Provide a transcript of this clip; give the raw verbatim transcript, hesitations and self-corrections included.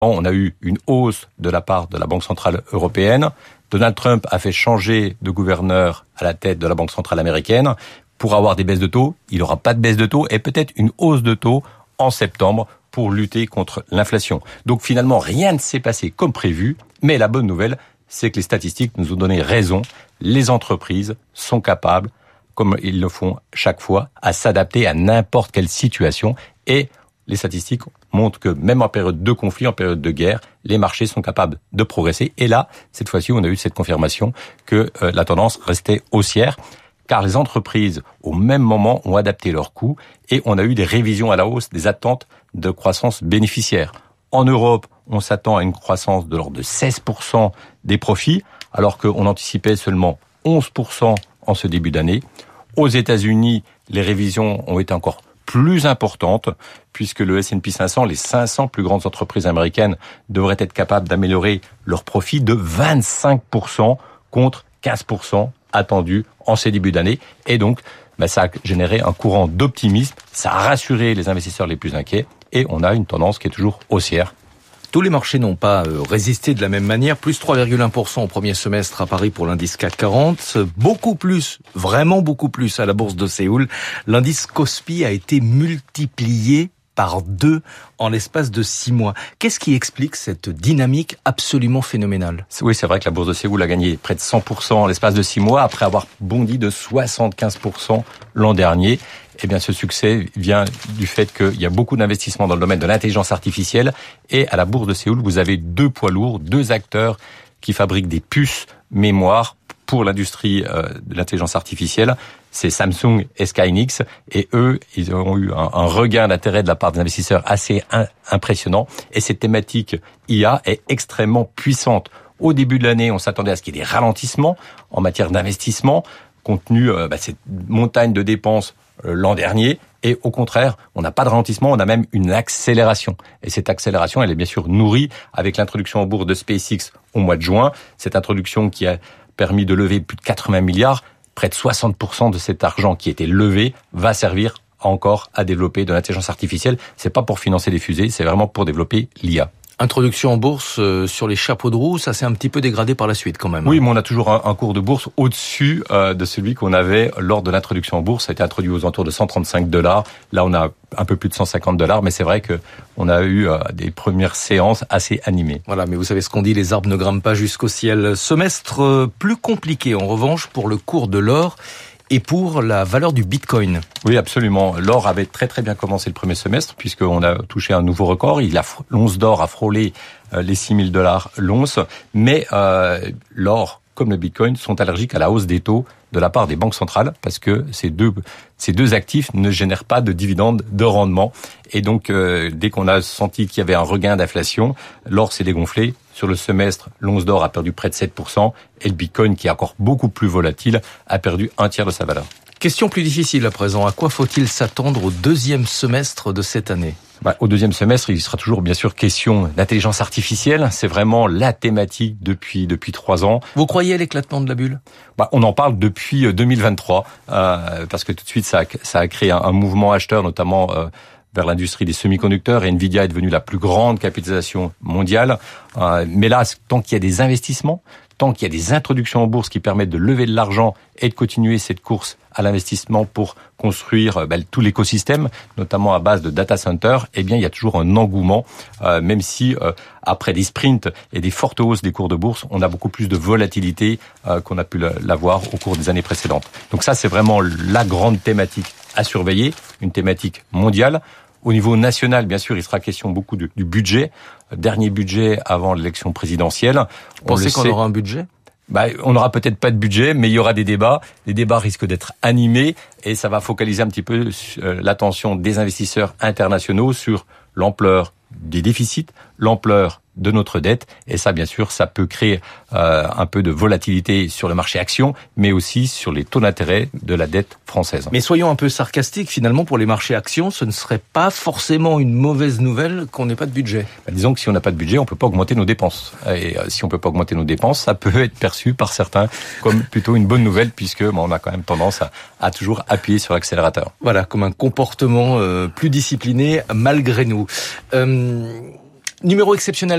On a eu une hausse de la part de la Banque centrale européenne. Donald Trump a fait changer de gouverneur à la tête de la Banque centrale américaine. Pour avoir des baisses de taux, il n'y aura pas de baisse de taux et peut-être une hausse de taux en septembre pour lutter contre l'inflation. Donc finalement, rien ne s'est passé comme prévu, mais la bonne nouvelle, c'est que les statistiques nous ont donné raison. Les entreprises sont capables, comme ils le font chaque fois, à s'adapter à n'importe quelle situation. Et les statistiques montrent que même en période de conflit, en période de guerre, les marchés sont capables de progresser. Et là, cette fois-ci, on a eu cette confirmation que euh, la tendance restait haussière, car les entreprises, au même moment, ont adapté leurs coûts et on a eu des révisions à la hausse des attentes de croissance bénéficiaire. En Europe, on s'attend à une croissance de l'ordre de seize pour cent des profits, alors qu'on anticipait seulement onze pour cent en ce début d'année. Aux États-Unis, les révisions ont été encore plus importantes, puisque le S and P cinq cents, les cinq cents plus grandes entreprises américaines, devraient être capables d'améliorer leurs profits de vingt-cinq pour cent contre quinze pour cent attendus en ces débuts d'année. Et donc, bah, ça a généré un courant d'optimisme, ça a rassuré les investisseurs les plus inquiets, et on a une tendance qui est toujours haussière. Tous les marchés n'ont pas résisté de la même manière. Plus trois virgule un pour cent au premier semestre à Paris pour l'indice C A C quarante. Beaucoup plus, vraiment beaucoup plus à la bourse de Séoul. L'indice Kospi a été multiplié par deux en l'espace de six mois. Qu'est-ce qui explique cette dynamique absolument phénoménale ? Oui, c'est vrai que la bourse de Séoul a gagné près de cent pour cent en l'espace de six mois après avoir bondi de soixante-quinze pour cent l'an dernier. Eh bien, ce succès vient du fait qu'il y a beaucoup d'investissements dans le domaine de l'intelligence artificielle. Et à la bourse de Séoul, vous avez deux poids lourds, deux acteurs qui fabriquent des puces mémoire pour l'industrie de l'intelligence artificielle. C'est Samsung et Skynix. Et eux, ils ont eu un, un regain d'intérêt de la part des investisseurs assez un, impressionnant. Et cette thématique I A est extrêmement puissante. Au début de l'année, on s'attendait à ce qu'il y ait des ralentissements en matière d'investissement, compte tenu euh, bah, cette montagne de dépenses l'an dernier, et au contraire, on n'a pas de ralentissement, on a même une accélération. Et cette accélération, elle est bien sûr nourrie avec l'introduction en bourse de SpaceX au mois de juin, cette introduction qui a permis de lever plus de quatre-vingts milliards, près de soixante pour cent de cet argent qui était levé va servir encore à développer de l'intelligence artificielle. C'est pas pour financer des fusées, c'est vraiment pour développer l'I A. Introduction en bourse euh, sur les chapeaux de roue, ça s'est un petit peu dégradé par la suite quand même. Oui, mais on a toujours un, un cours de bourse au-dessus euh, de celui qu'on avait lors de l'introduction en bourse. Ça a été introduit aux alentours de cent trente-cinq dollars. Là, on a un peu plus de cent cinquante dollars, mais c'est vrai que on a eu euh, des premières séances assez animées. Voilà, mais vous savez ce qu'on dit, les arbres ne grimpent pas jusqu'au ciel. Semestre euh, plus compliqué en revanche pour le cours de l'or et pour la valeur du Bitcoin. Oui, absolument. L'or avait très très bien commencé le premier semestre puisqu'on a touché un nouveau record. Il a, l'once d'or a frôlé euh, les six mille dollars l'once. Mais euh, l'or, comme le Bitcoin, sont allergiques à la hausse des taux de la part des banques centrales parce que ces deux, ces deux actifs ne génèrent pas de dividendes de rendement. Et donc, euh, dès qu'on a senti qu'il y avait un regain d'inflation, l'or s'est dégonflé. Sur le semestre, l'once d'or a perdu près de sept pour cent et le Bitcoin, qui est encore beaucoup plus volatile, a perdu un tiers de sa valeur. Question plus difficile à présent. À quoi faut-il s'attendre au deuxième semestre de cette année ? Bah, au deuxième semestre, il sera toujours bien sûr question d'intelligence artificielle. C'est vraiment la thématique depuis depuis trois ans. Vous croyez à l'éclatement de la bulle ? Bah, on en parle depuis deux mille vingt-trois euh, parce que tout de suite ça a, ça a créé un, un mouvement acheteur, notamment euh, vers l'industrie des semi-conducteurs, et Nvidia est devenue la plus grande capitalisation mondiale. Euh, mais là, tant qu'il y a des investissements, tant qu'il y a des introductions en bourse qui permettent de lever de l'argent et de continuer cette course à l'investissement pour construire ben, tout l'écosystème, notamment à base de data centers, eh bien il y a toujours un engouement, euh, même si euh, après des sprints et des fortes hausses des cours de bourse, on a beaucoup plus de volatilité euh, qu'on a pu l'avoir au cours des années précédentes. Donc ça, c'est vraiment la grande thématique à surveiller, une thématique mondiale. Au niveau national, bien sûr, il sera question beaucoup du, du budget. Dernier budget avant l'élection présidentielle. Vous pensez qu'on aura un budget ? Bah, on n'aura peut-être pas de budget, mais il y aura des débats. Les débats risquent d'être animés et ça va focaliser un petit peu l'attention des investisseurs internationaux sur l'ampleur des déficits, l'ampleur de notre dette. Et ça, bien sûr, ça peut créer euh, un peu de volatilité sur le marché actions, mais aussi sur les taux d'intérêt de la dette française. Mais soyons un peu sarcastiques, finalement, pour les marchés actions, ce ne serait pas forcément une mauvaise nouvelle qu'on n'ait pas de budget. Bah, disons que si on n'a pas de budget, on peut pas augmenter nos dépenses. Et euh, si on peut pas augmenter nos dépenses, ça peut être perçu par certains comme plutôt une bonne nouvelle, puisque bon, on a quand même tendance à, à toujours appuyer sur l'accélérateur. Voilà, comme un comportement euh, plus discipliné malgré nous. Euh, numéro exceptionnel.